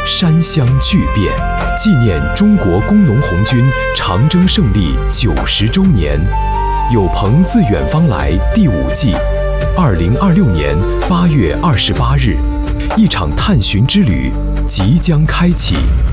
山乡巨变，纪念中国工农红军长征胜利90周年。有朋自远方来第5季，2026年8月28日，一场探寻之旅即将开启。